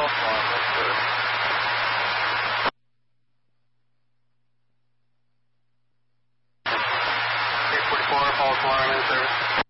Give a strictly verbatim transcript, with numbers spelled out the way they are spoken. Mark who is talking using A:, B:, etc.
A: false alarm, that's good. eight forty-four, false alarm in service.